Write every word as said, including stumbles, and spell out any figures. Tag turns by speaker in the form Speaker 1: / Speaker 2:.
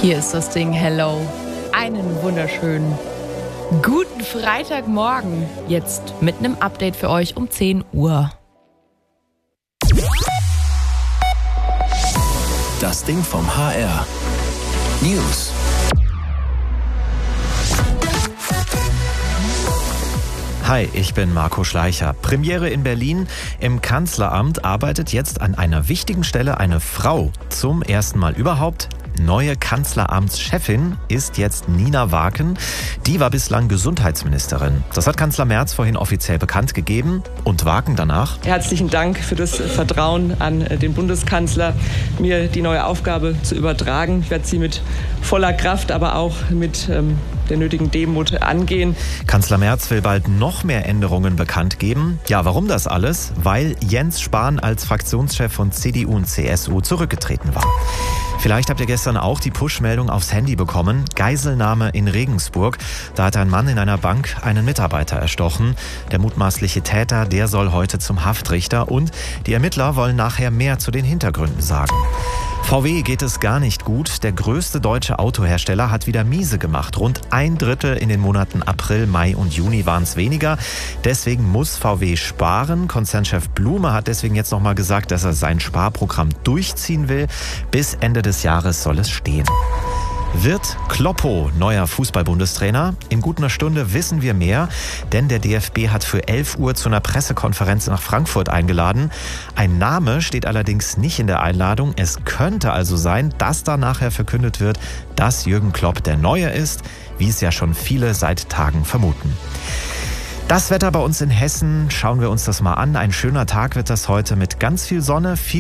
Speaker 1: Hier ist das Ding, hello. Einen wunderschönen guten Freitagmorgen. Jetzt mit einem Update für euch um zehn Uhr.
Speaker 2: Das Ding vom H R. News.
Speaker 3: Hi, ich bin Marco Schleicher. Premiere in Berlin. Im Kanzleramt arbeitet jetzt an einer wichtigen Stelle eine Frau. Zum ersten Mal überhaupt. Neue Kanzleramtschefin ist jetzt Nina Waken. Die war bislang Gesundheitsministerin. Das hat Kanzler Merz vorhin offiziell bekannt gegeben. Und Waken danach:
Speaker 4: Herzlichen Dank für das Vertrauen an den Bundeskanzler, mir die neue Aufgabe zu übertragen. Ich werde sie mit voller Kraft, aber auch mit ähm, der nötigen Demut angehen.
Speaker 3: Kanzler Merz will bald noch mehr Änderungen bekannt geben. Ja, warum das alles? Weil Jens Spahn als Fraktionschef von C D U und C S U zurückgetreten war. Vielleicht habt ihr gestern auch die Push-Meldung aufs Handy bekommen. Geiselnahme in Regensburg. Da hat ein Mann in einer Bank einen Mitarbeiter erstochen. Der mutmaßliche Täter, der soll heute zum Haftrichter. Und die Ermittler wollen nachher mehr zu den Hintergründen sagen. V W geht es gar nicht gut. Der größte deutsche Autohersteller hat wieder miese gemacht. Rund ein Drittel in den Monaten April, Mai und Juni waren es weniger. Deswegen muss V W sparen. Konzernchef Blume hat deswegen jetzt nochmal gesagt, dass er sein Sparprogramm durchziehen will. Bis Ende des Jahres soll es stehen. Wird Kloppo neuer Fußball-Bundestrainer? In gut einer Stunde wissen wir mehr, denn der D F B hat für elf Uhr zu einer Pressekonferenz nach Frankfurt eingeladen. Ein Name steht allerdings nicht in der Einladung. Es könnte also sein, dass da nachher verkündet wird, dass Jürgen Klopp der Neue ist, wie es ja schon viele seit Tagen vermuten. Das Wetter bei uns in Hessen, schauen wir uns das mal an. Ein schöner Tag wird das heute mit ganz viel Sonne, viel